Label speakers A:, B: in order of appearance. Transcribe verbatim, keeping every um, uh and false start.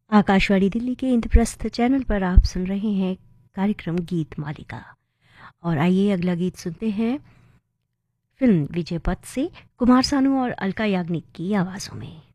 A: आकाशवाणी दिल्ली के इंद्रप्रस्थ चैनल पर आप सुन रहे हैं कार्यक्रम गीत मालिका। और आइए अगला गीत सुनते हैं फिल्म विजय पथ से कुमार सानू और अलका याग्निक की आवाज़ों में।